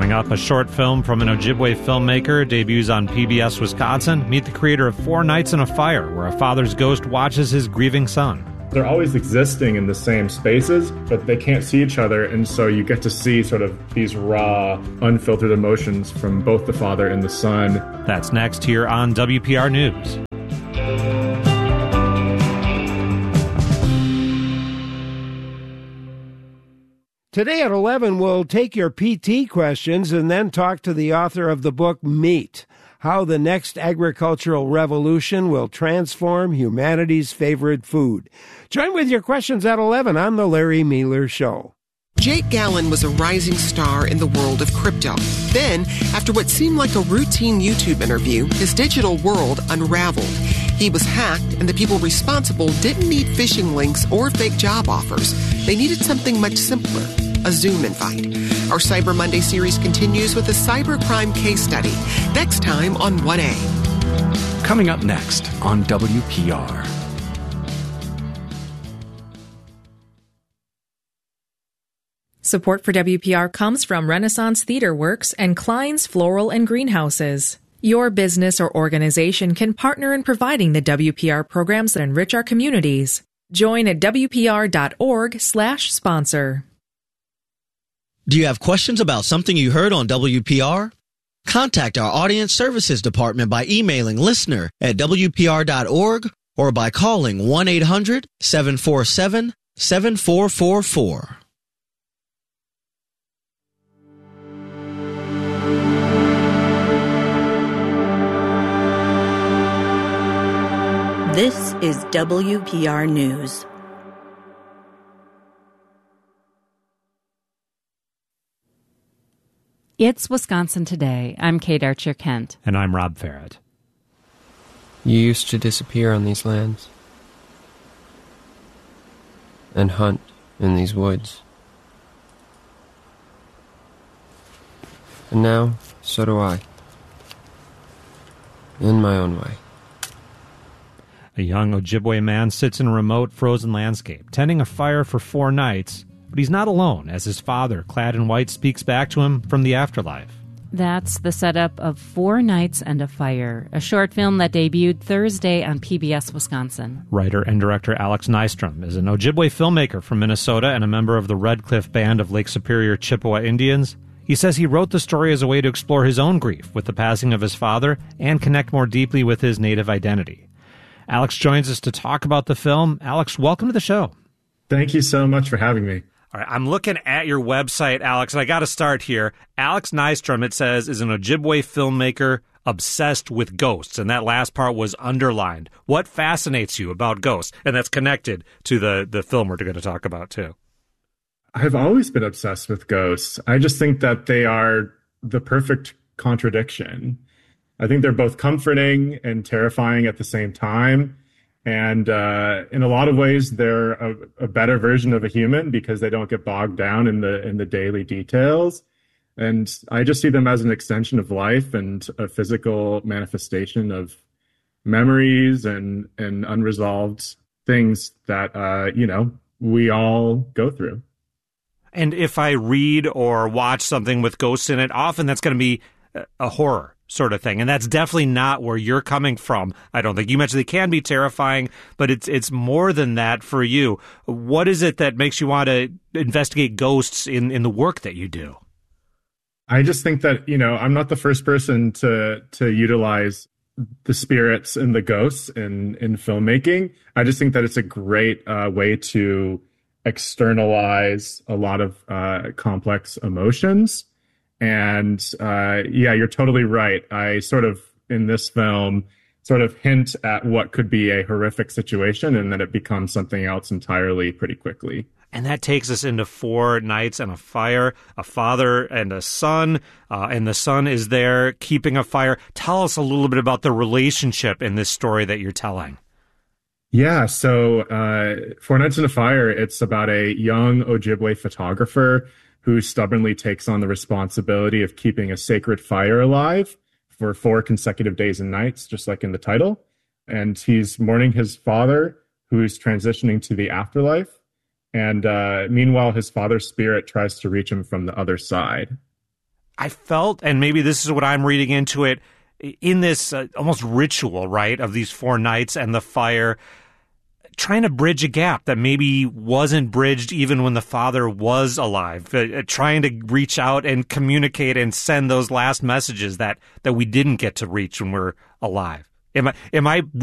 Coming up, a short film from an Ojibwe filmmaker debuts on PBS Wisconsin. Meet the creator of Four Nights in a Fire, where a father's ghost watches his grieving son. They're always existing in the same spaces, but they can't see each other, and so you get to see sort of these raw, unfiltered emotions from both the father and the son. That's next here on WPR News. Today at 11, we'll take your PT questions and then talk to the author of the book, Meat: How the Next Agricultural Revolution Will Transform Humanity's Favorite Food. Join with your questions at 11 on The Larry Miller Show. Jake Gallen was a rising star in the world of crypto. Then, after what seemed like a routine YouTube interview, his digital world unraveled. He was hacked, and the people responsible didn't need phishing links or fake job offers. They needed something much simpler: a Zoom invite. Our Cyber Monday series continues with a cybercrime case study. Next time on 1A. Coming up next on WPR. Support for WPR comes from Renaissance Theater Works and Klein's Floral and Greenhouses. Your business or organization can partner in providing the WPR programs that enrich our communities. Join at WPR.org/sponsor. Do you have questions about something you heard on WPR? Contact our Audience Services Department by emailing listener@WPR.org or by calling 1-800-747-7444. This is WPR News. It's Wisconsin Today. I'm Kate Archer-Kent. And I'm Rob Farrett. You used to disappear on these lands and hunt in these woods. And now, so do I. In my own way. A young Ojibwe man sits in a remote, frozen landscape, tending a fire for 4 nights, but he's not alone, as his father, clad in white, speaks back to him from the afterlife. That's the setup of Four Nights and a Fire, a short film that debuted Thursday on PBS Wisconsin. Writer and director Alex Nystrom is an Ojibwe filmmaker from Minnesota and a member of the Red Cliff Band of Lake Superior Chippewa Indians. He says he wrote the story as a way to explore his own grief with the passing of his father and connect more deeply with his native identity. Alex joins us to talk about the film. Alex, welcome to the show. Thank you so much for having me. All right, I'm looking at your website, Alex, and I got to start here. Alex Nystrom, it says, is an Ojibwe filmmaker obsessed with ghosts, and that last part was underlined. What fascinates you about ghosts? And that's connected to the film we're going to talk about, too. I've always been obsessed with ghosts. I just think that they are the perfect contradiction. I think they're both comforting and terrifying at the same time. And in a lot of ways, they're a better version of a human because they don't get bogged down in the daily details. And I just see them as an extension of life and a physical manifestation of memories and unresolved things that, we all go through. And if I read or watch something with ghosts in it, often that's going to be a horror sort of thing. And that's definitely not where you're coming from, I don't think. You mentioned they can be terrifying, but it's more than that for you. What is it that makes you want to investigate ghosts in the work that you do? I just think that, I'm not the first person to utilize the spirits and the ghosts in filmmaking. I just think that it's a great way to externalize a lot of complex emotions. And you're totally right. I sort of, in this film, sort of hint at what could be a horrific situation, and then it becomes something else entirely pretty quickly. And that takes us into 4 Nights and a Fire, a father and a son, and the son is there keeping a fire. Tell us a little bit about the relationship in this story that you're telling. Yeah, so 4 Nights and a Fire, it's about a young Ojibwe photographer who stubbornly takes on the responsibility of keeping a sacred fire alive for 4 consecutive days and nights, just like in the title. And he's mourning his father, who's transitioning to the afterlife. And meanwhile, his father's spirit tries to reach him from the other side. I felt, and maybe this is what I'm reading into it, in this almost ritual, right, of these 4 nights and the fire, trying to bridge a gap that maybe wasn't bridged even when the father was alive, trying to reach out and communicate and send those last messages that we didn't get to reach when we're alive. Am I